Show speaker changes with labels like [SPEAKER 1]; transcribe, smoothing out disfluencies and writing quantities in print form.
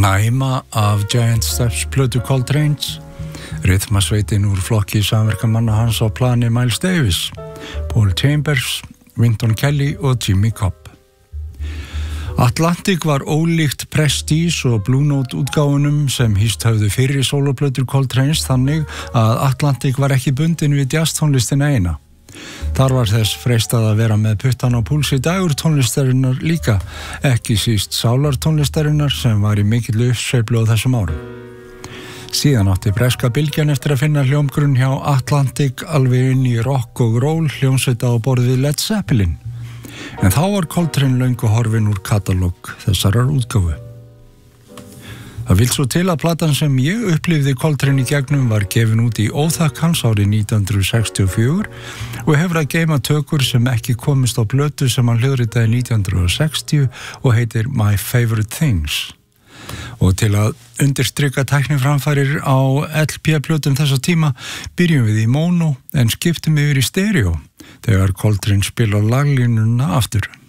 [SPEAKER 1] Naima af Giant Steps plötu Coltrane's, rytmasveitin úr flokki samverkamanna hans á plani Miles Davis, Paul Chambers, Wynton Kelly og Jimmy Cobb. Atlantic var ólíkt Prestige og Blue Note útgáfunum sem hýst höfðu fyrri sóloplötur Coltrane's þannig að Atlantic var ekki bundin við jazztónlistina eina. Þar var þess freistað að vera með puttan á púlsi dagur tónlistarinnar líka, ekki síst sálartónlistarinnar sem var í mikilli uppsveiflu á þessum árum. Síðan átti breska bylgjan eftir að finna hljómgrunn hjá Atlantic alveg inn í rock og roll hljómsveita á borð við Led Zeppelin. En þá var Coltrane löngu horfin úr katalóg þessarar útgáfu. Það vill svo til að platan sem ég upplifði Coltrane í gegnum var gefin út í óþakk hans árið 1964 og hefur að geyma tökur sem ekki komist á plötu sem hann hljóðritaði 1960 og heitir My Favorite Things. Og til að undirstrika tækniframfarir á LP-plötum þessa tíma byrjum við í mono en skiptum yfir í stereo þegar Coltrane spilar laglínuna aftur.